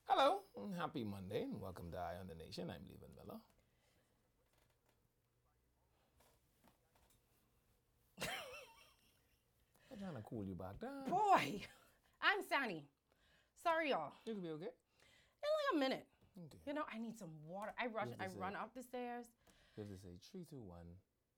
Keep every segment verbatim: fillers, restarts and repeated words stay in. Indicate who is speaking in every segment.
Speaker 1: Hello, and happy Monday, and welcome to Eye on the Nation. I'm Levan Miller. I'm trying to cool you back down.
Speaker 2: Boy, I'm Sani. Sorry, y'all.
Speaker 1: You can be okay.
Speaker 2: In like a minute.
Speaker 1: Okay.
Speaker 2: You know, I need some water. I rush.
Speaker 1: You have to
Speaker 2: I
Speaker 1: say-
Speaker 2: run up the stairs.
Speaker 1: You have to say three, two, one,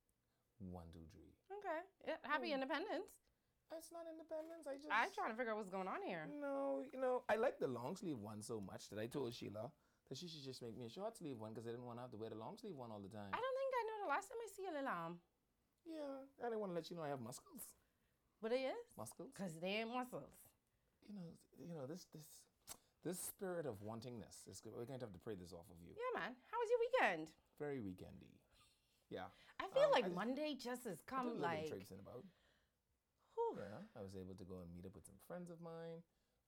Speaker 1: one, two, three.
Speaker 2: Okay. Yeah, happy Independence.
Speaker 1: It's not independence. I just.
Speaker 2: I'm trying to figure out what's going on here.
Speaker 1: No, you know, I like the long sleeve one so much that I told Sheila that she should just make me a short sleeve one because I didn't want to have to wear the long sleeve one all the time.
Speaker 2: I don't think I know the last time I see a little arm.
Speaker 1: Yeah, I didn't want to let you know I have muscles.
Speaker 2: But it is?
Speaker 1: Muscles.
Speaker 2: Because they ain't muscles.
Speaker 1: You know, you know this this this spirit of wantingness is good. We're going to have to pray this off of you.
Speaker 2: Yeah, man. How was your weekend?
Speaker 1: Very weekendy. Yeah.
Speaker 2: I feel
Speaker 1: Um,
Speaker 2: like
Speaker 1: I-
Speaker 2: Monday just has
Speaker 1: I
Speaker 2: come
Speaker 1: did a little
Speaker 2: like.
Speaker 1: traipsing about.
Speaker 2: Whew.
Speaker 1: Yeah, I was able to go and meet up with some friends of mine.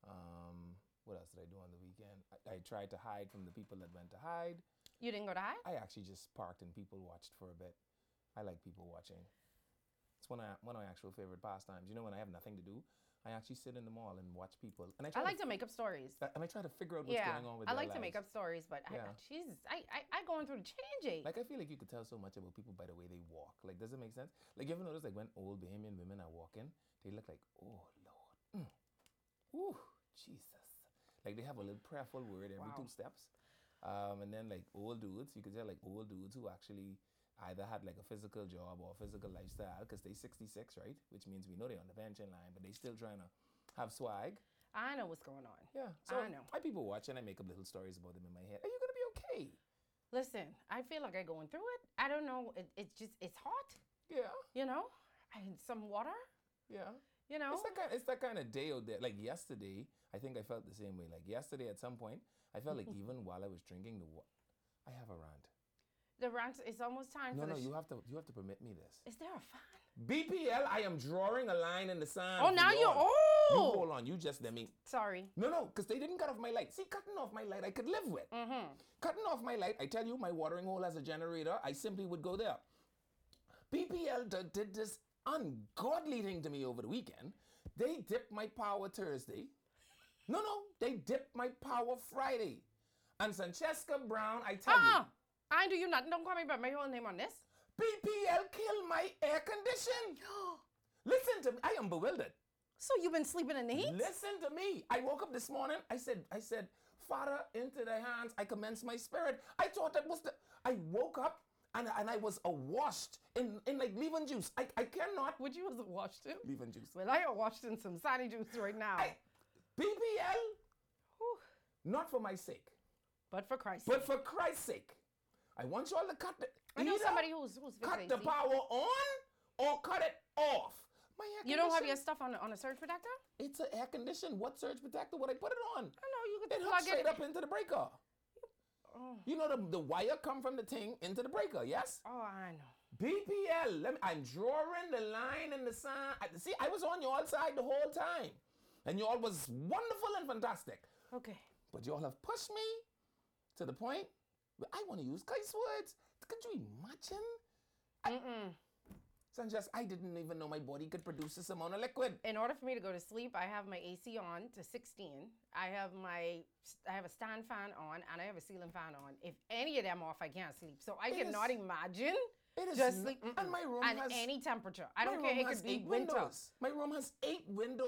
Speaker 1: Um, what else did I do on the weekend? I, I tried to hide from the people that went to hide.
Speaker 2: You didn't go to hide?
Speaker 1: I actually just parked and people watched for a bit. I like people watching. It's one of, one of my actual favorite pastimes. You know, when I have nothing to do, I actually sit in the mall and watch people. And I, try
Speaker 2: I like
Speaker 1: to,
Speaker 2: to make up stories.
Speaker 1: and I try to figure out what's
Speaker 2: Yeah.
Speaker 1: going on with
Speaker 2: I
Speaker 1: their
Speaker 2: like to make up
Speaker 1: lives.
Speaker 2: stories, but I,
Speaker 1: Yeah.
Speaker 2: Jesus, I, I, I going through the changing.
Speaker 1: Like, I feel like you could tell so much about people by the way they walk. Like, does it make sense? Like, you ever notice, like, when old Bahamian women are walking, they look like, oh, Lord. Mm. Ooh, Jesus. Like, they have a little prayerful word every
Speaker 2: Wow.
Speaker 1: two steps. Um, and then, like, old dudes, you could tell, like, old dudes who actually either had, like, a physical job or a physical lifestyle because they sixty-six, right? Which means we know they're on the pension line, but they still trying to have swag.
Speaker 2: I know what's going on.
Speaker 1: Yeah. So
Speaker 2: I know.
Speaker 1: I people watch and I make up little stories about them in my head. Are you going to be okay?
Speaker 2: Listen, I feel like I'm going through it. I don't know. It, it's just, it's hot,
Speaker 1: Yeah.
Speaker 2: you know? I need some water,
Speaker 1: Yeah.
Speaker 2: you know?
Speaker 1: It's that kind. It's that kind of day out there. Like yesterday, I think I felt the same way. Like yesterday, at some point, I felt like even while I was drinking the water, I have a rant.
Speaker 2: The rant, it's almost time
Speaker 1: No,
Speaker 2: for
Speaker 1: no,
Speaker 2: the...
Speaker 1: you
Speaker 2: sh-
Speaker 1: have to. You have to permit me this.
Speaker 2: Is there a fan?
Speaker 1: B P L. I am drawing a line in the sand.
Speaker 2: Oh,
Speaker 1: for
Speaker 2: now you're...
Speaker 1: y'all. You
Speaker 2: Oh!
Speaker 1: hold on. You just let me.
Speaker 2: Sorry.
Speaker 1: No, no, because they didn't cut off my light. See, cutting off my light, I could live with.
Speaker 2: Mm-hmm.
Speaker 1: Cutting off my light, I tell you, my watering hole has a generator. I simply would go there. B P L d- did this ungodly thing to me over the weekend. They dipped my power Thursday. No, no, they dipped my power Friday. And Francesca Brown, I tell
Speaker 2: Uh-uh. I do you not. Don't call me by my whole name on this.
Speaker 1: you, B P L killed my air condition. Listen to me, I am bewildered.
Speaker 2: So you've been sleeping in the heat?
Speaker 1: Listen to me. I woke up this morning. I said, I said, Father, into thy hands I commence my spirit. I thought that was the. I woke up and, and I was awashed in, in like leaving juice. I, I cannot.
Speaker 2: Would you have washed it?
Speaker 1: Leaving juice.
Speaker 2: Well, I are washed in some Sani juice right now.
Speaker 1: I, B P L,
Speaker 2: Whew.
Speaker 1: not for my sake,
Speaker 2: But for Christ's
Speaker 1: but
Speaker 2: sake.
Speaker 1: for Christ's sake. I want you all to cut the.
Speaker 2: I know
Speaker 1: either
Speaker 2: somebody who's, who's
Speaker 1: cut
Speaker 2: fixing
Speaker 1: the
Speaker 2: A C.
Speaker 1: power on or cut it off. My air
Speaker 2: You don't have your
Speaker 1: condition-
Speaker 2: stuff on, a- on a surge protector?
Speaker 1: It's an air condition. What surge protector would I put it on?
Speaker 2: I know, you could
Speaker 1: It hooks
Speaker 2: plug
Speaker 1: straight
Speaker 2: it.
Speaker 1: up into the breaker. You know the, the wire come from the thing into the breaker, yes?
Speaker 2: Oh, I know.
Speaker 1: B P L, let me, I'm drawing the line in the sand. I- See, I was on your side the whole time. And y'all was wonderful and fantastic.
Speaker 2: Okay.
Speaker 1: But y'all have pushed me to the point where I want to use curse words. Could you imagine?
Speaker 2: Mm-mm.
Speaker 1: So just, I didn't even know my body could produce this amount of liquid.
Speaker 2: In order for me to go to sleep, I have my A C on to sixteen. I have my, I have a stand fan on, and I have a ceiling fan on. If any of them off, I can't sleep. So I
Speaker 1: It
Speaker 2: cannot
Speaker 1: is-
Speaker 2: imagine
Speaker 1: it is
Speaker 2: just
Speaker 1: n-
Speaker 2: sleep.
Speaker 1: and
Speaker 2: Mm-mm.
Speaker 1: my room
Speaker 2: and
Speaker 1: has-
Speaker 2: any temperature. I
Speaker 1: My
Speaker 2: don't care.
Speaker 1: room
Speaker 2: It
Speaker 1: has
Speaker 2: could be
Speaker 1: eight
Speaker 2: winter.
Speaker 1: windows. My room has eight windows.